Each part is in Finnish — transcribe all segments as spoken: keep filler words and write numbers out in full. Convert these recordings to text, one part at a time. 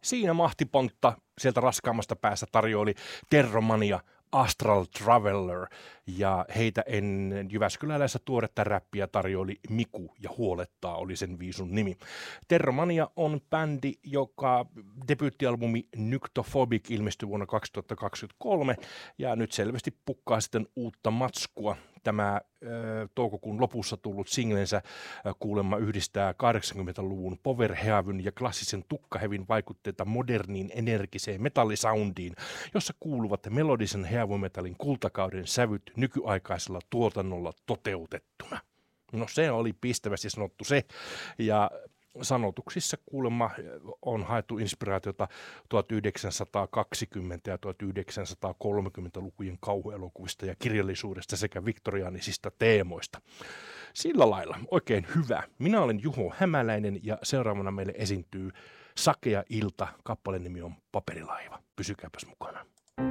Siinä mahtipontta sieltä raskaammasta päästä tarjoili Terromania Astral Traveller, ja heitä ennen jyväskyläläistä tuoretta räppiä tarjoili Miku ja Huolettaa oli sen viisun nimi. Terromania on bändi, joka debyyttialbumi Nyktophobic ilmestyi vuonna kaksituhattakaksikymmentäkolme ja nyt selvästi pukkaa sitten uutta matskua. Tämä ö, toukokuun lopussa tullut singlensä ö, kuulemma yhdistää kahdeksankymmentäluvun powerheavyn ja klassisen tukkahevin vaikutteita moderniin energiseen metallisoundiin, jossa kuuluvat melodisen heavy metalin kultakauden sävyt nykyaikaisella tuotannolla toteutettuna. No se oli pistävästi sanottu se, ja sanotuksissa kuulemma on haettu inspiraatiota tuhatyhdeksänsataakaksikymmentä- ja tuhatyhdeksänsataakolmekymmentälukujen kauhuelokuvista ja kirjallisuudesta sekä viktoriaanisista teemoista. Sillä lailla oikein hyvä. Minä olen Juho Hämäläinen ja seuraavana meille esiintyy Sakea ilta. Kappaleen nimi on Paperilaiva. Pysykääpäs mukana.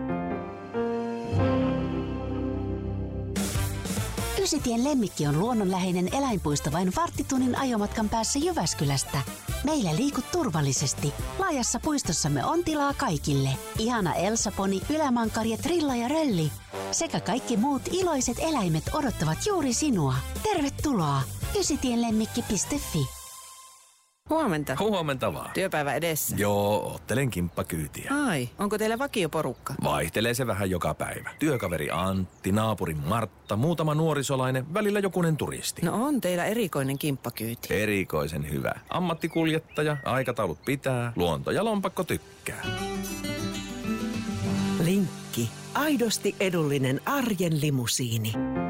Ysitien Lemmikki on luonnonläheinen eläinpuisto vain varttitunnin ajomatkan päässä Jyväskylästä. Meillä liikut turvallisesti. Laajassa puistossamme on tilaa kaikille. Ihana Elsa-poni, ylämankari, trilla ja rölli sekä kaikki muut iloiset eläimet odottavat juuri sinua. Tervetuloa ysitienlemmikki piste fi. Huomenta. Huomenta vaan. Työpäivä edessä. Joo, oottelen kimppakyytiä. Ai, onko teillä vakioporukka? Vaihtelee se vähän joka päivä. Työkaveri Antti, naapuri Martta, muutama nuorisolainen, välillä jokunen turisti. No on teillä erikoinen kimppakyyti. Erikoisen hyvä. Ammattikuljettaja, aikataulut pitää, luonto ja lompakko tykkää. Linkki. Aidosti edullinen arjen limusiini.